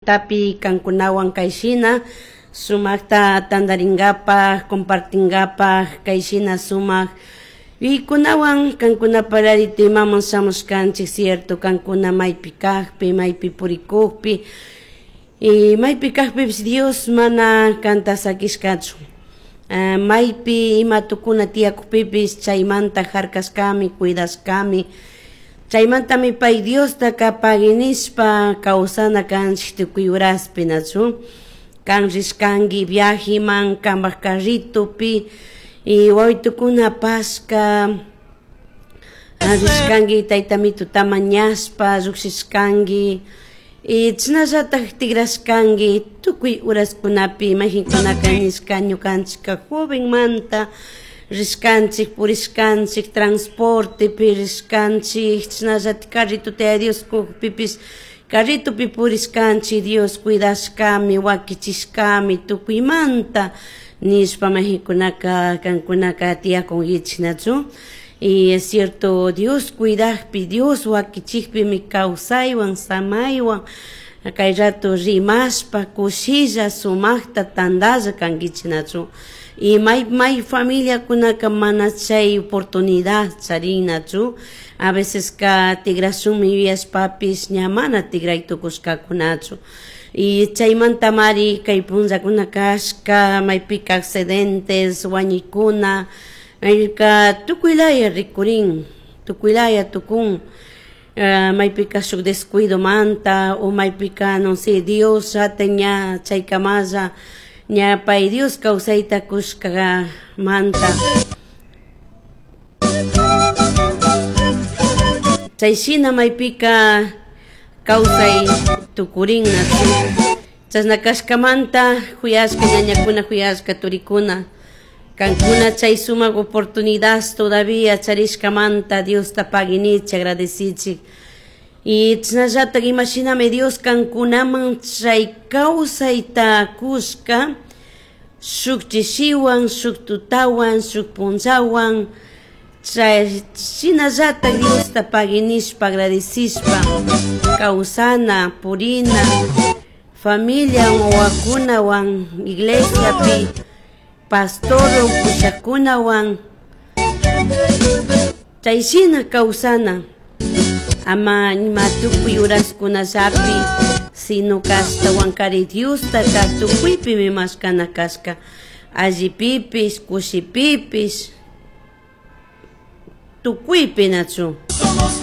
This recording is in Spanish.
llaktapi kankunawan kayshina sumakta tandaringapa compartingapa kayshina sumak kunawan kankuna pararito imaman shamushkanchik cierto kankuna maypi kaqpi maypi purikukpi y maypi kaqpipis Dios mana kanta sakishkachu maypi imatukuna tiyakupipis chaymanta harkashkami cuidashkami chaymantami pay Diosta kapaginishpa kawsana kanchik tukuy uraspi nachu kan rishkanki viajeman kanpak carritopi y wawitunkuna pashka rishkanki taytamituta mañashpa lluksishkanki y chasnallatak tigrashkanki tukuy uraskunapi imajikunaka nishka ñukanchika jovenmanta rishkanchik purishkanchik transportepi rishkanchik chasnallatik carrituta Dios kukpipis carritopi purishkanchik Dios cuidashkami wakichishkami tukuymanta nishpa mayjinkunaka kankunaka tiyakunkichik nachu y es cierto Dios cuidakpi Dios wakichikpimi kawsaywan samaywan kay rato rimashpa kushilla sumakta tandalla kankichik nachu y may familia kunaka mana chay oportunidad charin nachu a veces ka tigrashunmi viashpapis ña mana tigraytukushkakunachu y chaymanta mari kay punllakuna kashka maypika accidentes wañuykuna mayka tukuylaya rikurin tukuylaya tukun maypika shuk descuido manta o maypika no sé Dios hatin ña chaykamalla ña pay Dios kawsayta kushka manta chayshina maypika kawsay tukurin nachu chasna kashkamanta huyashka ñañakuna huyashka turikuna kankuna chay sumak oportunidad todavía charishkamanta Diosta paginichik agradecichik y chasnallatak imashinami Dios kankunaman chay kawsayta kushka shuk chishiwan shuk tutawan shuk punllawan chay shinallatak Diosta paginishpa agradecishpa kawsana purina familia wawakunawan iglesiapi pastor pushakunawan chayshina kawsana ama nima tukuy uraskunallapi sino kashtawan kari Diosta tukuypi mimashkana kashka allipipis kushipipis tukuypi nachu